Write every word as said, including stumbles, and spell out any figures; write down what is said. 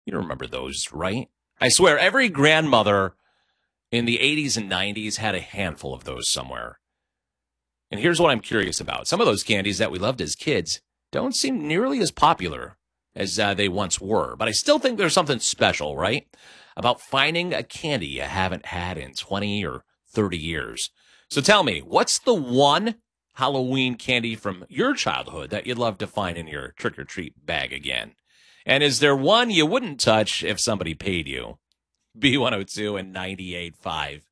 You remember those, right? I swear, every grandmother in the eighties and nineties had a handful of those somewhere. And here's what I'm curious about. Some of those candies that we loved as kids don't seem nearly as popular as uh, they once were. But I still think there's something special, right, about finding a candy you haven't had in twenty or thirty years. So tell me, what's the one Halloween candy from your childhood that you'd love to find in your trick-or-treat bag again? And is there one you wouldn't touch if somebody paid you? B one oh two and ninety-eight point five.